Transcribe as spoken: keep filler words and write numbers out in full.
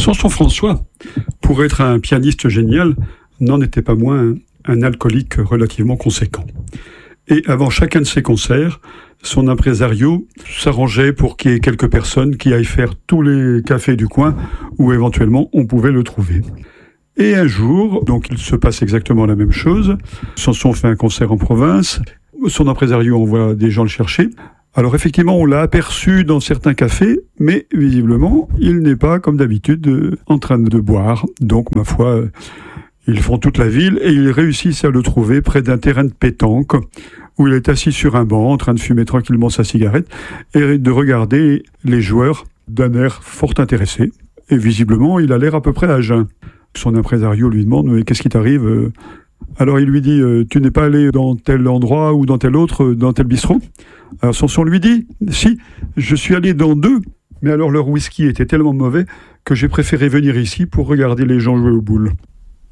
Samson François, pour être un pianiste génial, n'en était pas moins un alcoolique relativement conséquent. Et avant chacun de ses concerts, son impresario s'arrangeait pour qu'il y ait quelques personnes qui aillent faire tous les cafés du coin où éventuellement on pouvait le trouver. Et un jour, donc il se passe exactement la même chose, Samson fait un concert en province, son impresario envoie des gens le chercher. Alors effectivement, on l'a aperçu dans certains cafés, mais visiblement, il n'est pas, comme d'habitude, euh, en train de boire. Donc, ma foi, euh, ils font toute la ville et ils réussissent à le trouver près d'un terrain de pétanque où il est assis sur un banc en train de fumer tranquillement sa cigarette et de regarder les joueurs d'un air fort intéressé. Et visiblement, il a l'air à peu près à jeun. Son impresario lui demande « Mais qu'est-ce qui t'arrive ?» Alors il lui dit euh, « Tu n'es pas allé dans tel endroit ou dans tel autre, dans tel bistrot ?» Alors Samson lui dit « Si, je suis allé dans deux, mais alors leur whisky était tellement mauvais que j'ai préféré venir ici pour regarder les gens jouer aux boules. »